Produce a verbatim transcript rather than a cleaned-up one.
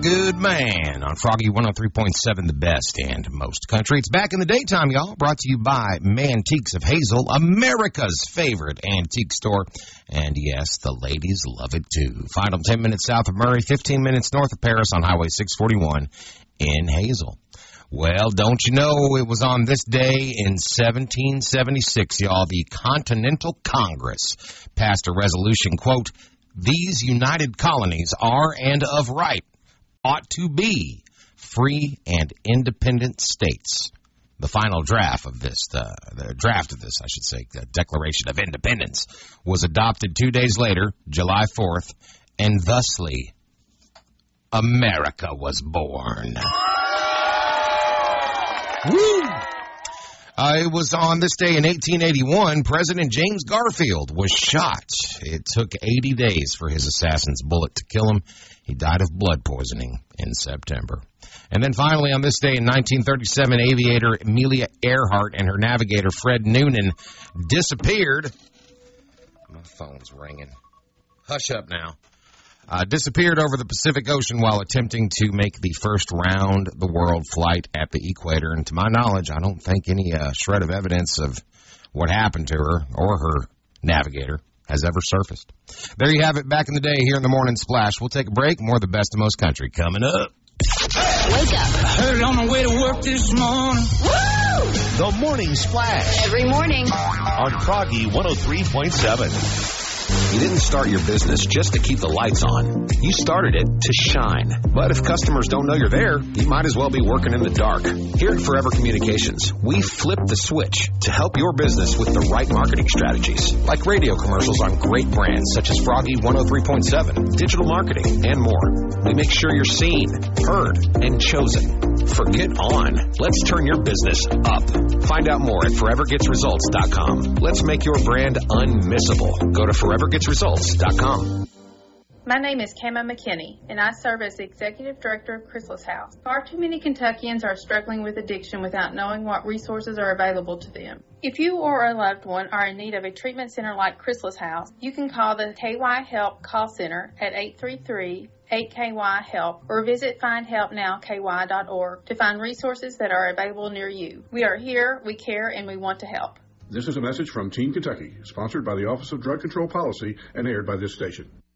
good man on Froggy one oh three point seven, the best and most country. It's back in the daytime, y'all. Brought to you by Mantiques of Hazel, America's favorite antique store. And yes, the ladies love it too. Find them ten minutes south of Murray, fifteen minutes north of Paris on Highway six forty-one in Hazel. Well, don't you know it was on this day in seventeen seventy-six, y'all, the Continental Congress passed a resolution, quote, "These united colonies are and of right ought to be free and independent states." The final draft of this, uh, the draft of this, I should say, the Declaration of Independence, was adopted two days later, July fourth, and thusly, America was born. Woo! Uh, it was on this day in eighteen eighty-one, President James Garfield was shot. It took eighty days for his assassin's bullet to kill him. He died of blood poisoning in September. And then finally, on this day in nineteen thirty-seven, aviator Amelia Earhart and her navigator Fred Noonan disappeared. My phone's ringing. Hush up now. Uh, disappeared over the Pacific Ocean while attempting to make the first round-the-world flight at the equator. And to my knowledge, I don't think any uh, shred of evidence of what happened to her or her navigator has ever surfaced. There you have it, back in the day here in the Morning Splash. We'll take a break. More of the best and most country coming up. Wake up. I heard it on the way to work this morning. Woo! The Morning Splash. Every morning. On Froggy one oh three point seven. You didn't start your business just to keep the lights on. You started it to shine. But if customers don't know you're there, you might as well be working in the dark. Here at Forever Communications, we flip the switch to help your business with the right marketing strategies, like radio commercials on great brands such as Froggy one oh three point seven, digital marketing, and more. We make sure you're seen, heard, and chosen. Forget on. Let's turn your business up. Find out more at forever gets results dot com. Let's make your brand unmissable. Go to forever gets results dot com. My name is Kama McKinney, and I serve as the Executive Director of Chrysalis House. Far too many Kentuckians are struggling with addiction without knowing what resources are available to them. If you or a loved one are in need of a treatment center like Chrysalis House, you can call the K Y Help call center at eight three three, eight K Y HELP or visit find help now K Y dot org to find resources that are available near you. We are here, we care, and we want to help. This is a message from Team Kentucky, sponsored by the Office of Drug Control Policy and aired by this station.